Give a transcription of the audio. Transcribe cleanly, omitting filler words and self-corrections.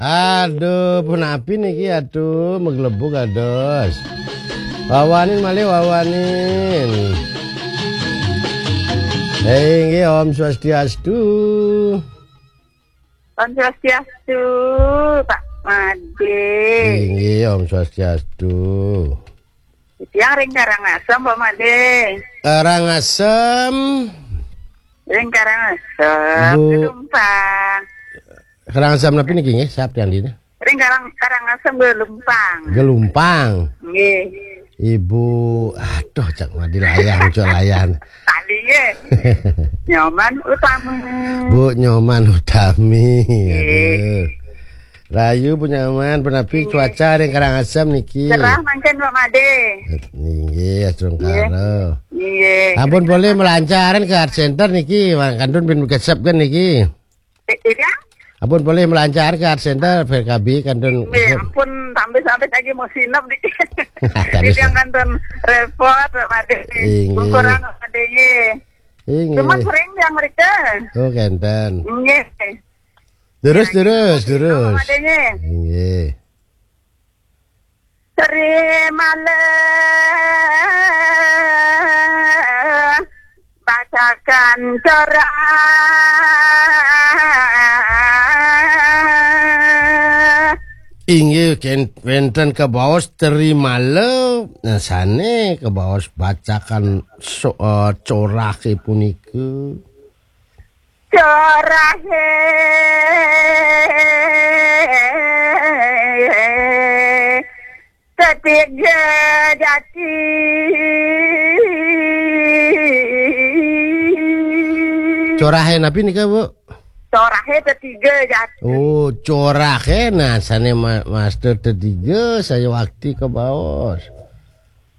Aduh, pun api niki aduh, meglebuk ados. Wawanin malih wawanin. Nggih Om Swastiastu. Om Swastiastu, Pak Made. Nggih Om Swastiastu. Yang ring Karangasem, Pak Made. Karangasem. Ring Karangasem, Bu. Gelumpang. Karangasem napa niki nggih? Sabtu yang dina. Ring Karangasem Gelumpang. Gelumpang. Nggih. Ibu, aduh cak madi layan, cok layan. Tadi ya. Nyoman Utami. Bu Nyoman Utami. Aduh. Rayu punya aman, penapi cuaca yang Karangasem niki. Cerah mancen Pak Made. Nggih, asrung karo. Iya. Ampun boleh melancaran ke art center niki, kandun bin kesep kan niki. Iya? Ampun boleh melancar ke art center PKB kandun. Ya ampun, sampai lagi mau sinap di. Terus. Ini yang kantor repot Pak Made. Iya. Ukuran Pak Made. Cuma Nggih. sering di Amerika. Oh, kenten. Nggih. Terus. Pak Made. Nggih. Terimalah bacakan cerah. Inggih wenten ke baos terima le sane ke baos bacakan corake punika. Cerah ketiga jati. Corahe napi nika Bu? Corahe ketiga jati. Oh, corahe nah sane master ketiga saya waktu ke baos.